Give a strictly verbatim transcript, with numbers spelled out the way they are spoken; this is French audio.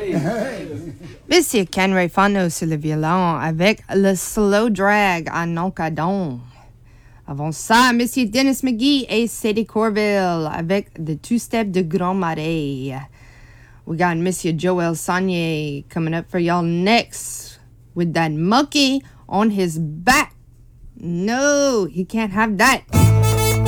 Monsieur Ken Rayfano sur le violon avec le slow drag à Noncadon. Avant ça, Monsieur Dennis McGee et Sadie Corville avec the two-step de Grand Marais. We got Monsieur Joel Saunier coming up for y'all next with that monkey on his back. No, he can't have that.